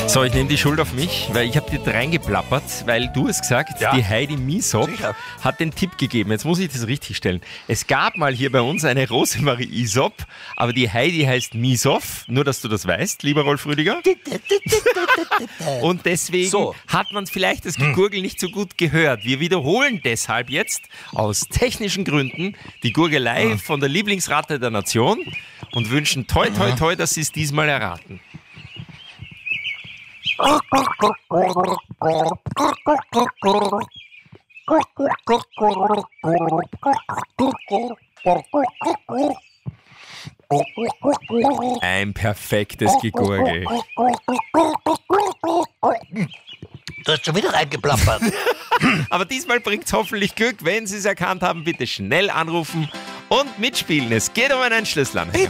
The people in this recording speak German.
So, ich nehme die Schuld auf mich, weil ich habe dir reingeplappert, weil du es gesagt, Ja. die Heidi Miesop Sicher. hat den Tipp gegeben. Jetzt muss ich das richtig stellen. Es gab mal hier bei uns eine Rosemarie Isop, aber die Heidi heißt Miesov, nur dass du das weißt, lieber Rolf Rüdiger. Und deswegen So. hat man vielleicht das Gegurgel nicht so gut gehört. Wir wiederholen deshalb jetzt aus technischen Gründen die Gurgelei von der Lieblingsratte der Nation und wünschen toi toi toi, dass sie es diesmal erraten. Ein perfektes Gegurgel. Du hast schon wieder reingeplappert. Aber diesmal bringt es hoffentlich Glück. Wenn Sie es erkannt haben, bitte schnell anrufen und mitspielen. Es geht um einen Schlüsselanhänger.